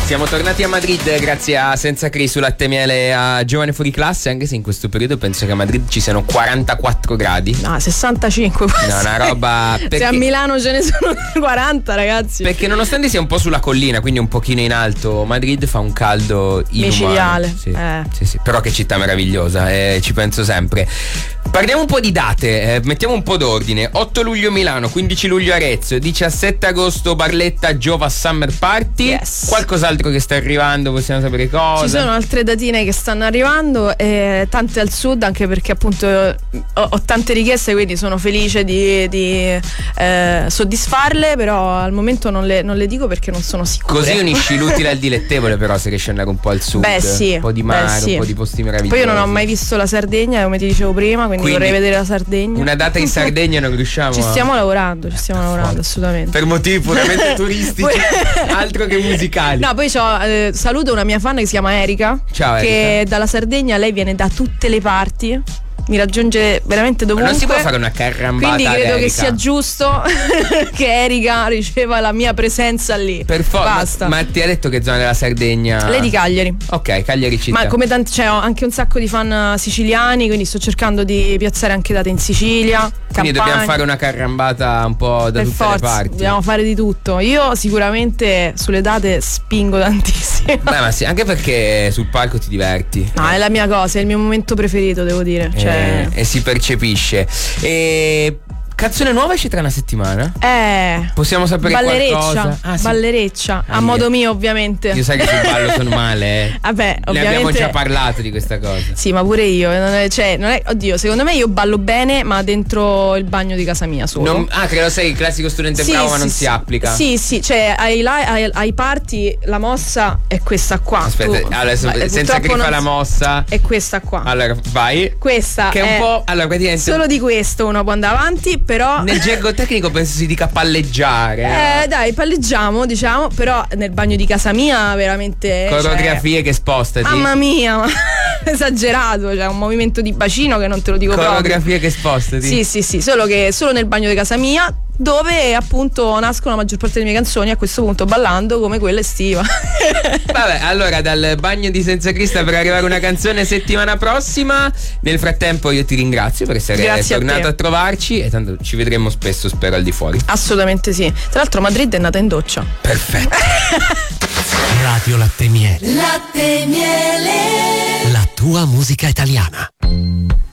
Siamo tornati a Madrid grazie a Senza Cri su Latte Miele a Giovane Fuori Classe, anche se in questo periodo penso che a Madrid ci siano 44 gradi. No, 65. No, una roba. Se a Milano ce ne sono 40, ragazzi. Perché nonostante sia un po' sulla collina, quindi un pochino in alto, Madrid fa un caldo micidiale. Sì, sì. Però che città meravigliosa, ci penso sempre. Parliamo un po' di date, mettiamo un po' d'ordine. 8 luglio Milano, 15 luglio Arezzo, 17 agosto Barletta Giova Summer Party. Yes. Qualcos'altro che sta arrivando, possiamo sapere cosa? Ci sono altre datine che stanno arrivando, tante al sud, anche perché appunto ho tante richieste, quindi sono felice di soddisfarle, però al momento non le dico perché non sono sicura. Così unisci l'utile al dilettevole, però se riesci ad andare un po' al sud. Beh, sì. Un po' di mare, sì. Un po' di posti meravigliosi. Poi io non ho mai visto la Sardegna, come ti dicevo prima, quindi vorrei vedere la Sardegna. Una data in Sardegna non riusciamo? Ci stiamo lavorando, assolutamente. Per motivi puramente turistici, altro che musicali. No, poi saluto una mia fan che si chiama Erika. Ciao, che Erika. dalla Sardegna, lei viene da tutte le parti, mi raggiunge veramente dovunque. Non si può fare una carrambata. Quindi credo che Erika. sia giusto che Erika riceva la mia presenza lì. Per forza. Basta. Ma ti ha detto che zona della Sardegna? Lei di Cagliari. Ok, Cagliari città. Ma come c'è anche un sacco di fan siciliani, quindi sto cercando di piazzare anche date in Sicilia. Quindi dobbiamo fare una carrambata un po' da per tutte forza, le parti. Dobbiamo fare di tutto. Io sicuramente sulle date spingo tantissimo. Beh, ma sì, anche perché sul palco ti diverti. No, è la mia cosa, è il mio momento preferito, devo dire. E si percepisce. E canzone nuova esce tra una settimana? Possiamo sapere qualcosa? Sì. Ballereccia, a modo mio ovviamente. Io sai che sul ballo sono male. Vabbè, ovviamente. Ne abbiamo già parlato di questa cosa. Sì, ma pure io. Oddio, secondo me io ballo bene, ma dentro il bagno di casa mia solo. Credo sei il classico studente bravo, ma non si applica. Sì, cioè ai party la mossa è questa qua. Aspetta, adesso senza griffa la mossa. È questa qua. Allora, vai. Questa che è un po'. Allora, praticamente. Solo di questo uno può andare avanti, però. Nel gergo tecnico penso si dica palleggiare. Dai, palleggiamo, diciamo, però nel bagno di casa mia veramente. Coreografie che spostati. Mamma mia, ma esagerato, cioè un movimento di bacino che non te lo dico proprio. Coreografie che spostati. Sì, solo nel bagno di casa mia, dove appunto nascono la maggior parte delle mie canzoni, a questo punto ballando come quella estiva. Vabbè, allora dal bagno di Senza Crista per arrivare a una canzone settimana prossima. Nel frattempo io ti ringrazio per essere tornato a trovarci e tanto ci vedremo spesso, spero, al di fuori. Assolutamente sì. Tra l'altro Madrid è nata in doccia. Perfetto. Radio Latte Miele. Latte Miele. La tua musica italiana.